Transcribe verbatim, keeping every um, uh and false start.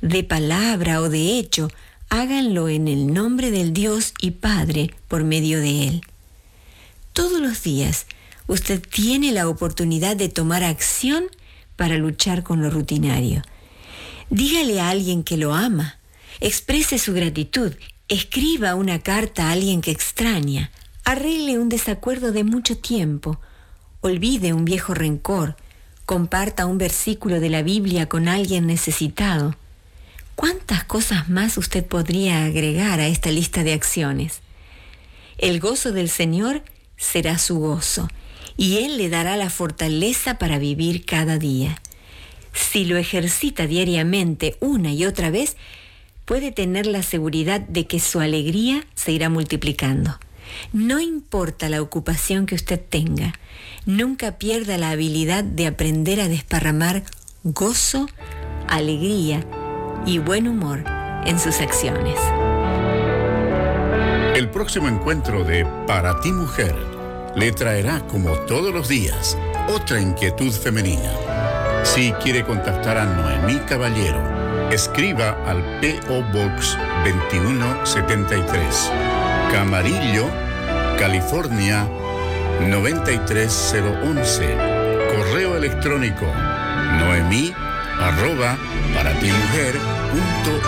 de palabra o de hecho, háganlo en el nombre del Dios y Padre por medio de Él. Todos los días, usted tiene la oportunidad de tomar acción para luchar con lo rutinario. Dígale a alguien que lo ama, exprese su gratitud, escriba una carta a alguien que extraña, arregle un desacuerdo de mucho tiempo, olvide un viejo rencor, comparta un versículo de la Biblia con alguien necesitado. ¿Cuántas cosas más usted podría agregar a esta lista de acciones? El gozo del Señor será su gozo, y Él le dará la fortaleza para vivir cada día. Si lo ejercita diariamente una y otra vez, puede tener la seguridad de que su alegría se irá multiplicando. No importa la ocupación que usted tenga, nunca pierda la habilidad de aprender a desparramar gozo, alegría y buen humor en sus acciones. El próximo encuentro de Para ti Mujer le traerá, como todos los días, otra inquietud femenina. Si quiere contactar a Noemí Caballero, escriba al P O Box veintiuno setenta y tres, Camarillo, California noventa y tres cero once. Correo electrónico noemí arroba para ti mujer punto